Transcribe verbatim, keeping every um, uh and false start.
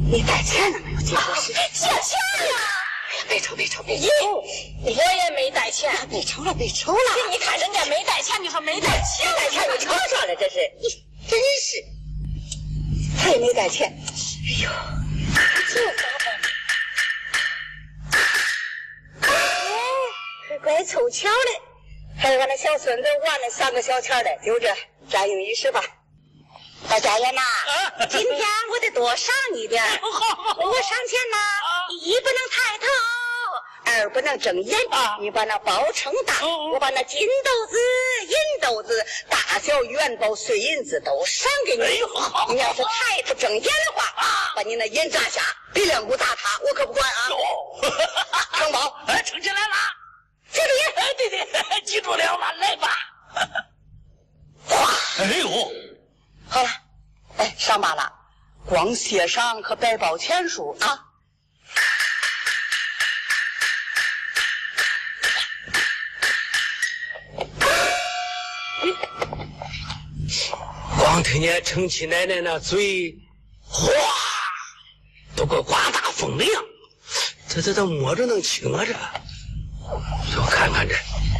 你带钱了没有？结果是下钱了。 哎呀，别抽别抽别抽！ 我也没带钱。 别抽了别抽了！ 你看人家没带钱，你说没带钱， 带钱你抽上了，这是，真是。他也没带钱。哎呦，这咋办？哎，怪凑巧的，还有俺那小孙子玩了三个小钱的，就这占用一时吧。大家人呐，今天我得多赏你点儿。我赏钱呐，一不能抬头，二不能睁眼。你把那包称大，我把那金豆子、银豆子、大小元宝、碎银子都赏给你。你要是抬头睁眼的话，把你那眼扎下，鼻梁骨砸塌，我可不管啊。承包， 哎，撑起来了。 这里， 哎，对对，记住了嘛，来吧。 哗！ 哎呦， 好了，哎，上马了，光谢赏和白报钱数啊。 光听见程七奶奶那嘴，哗，都跟刮大风一样。这这这摸着能轻啊这，我看看这。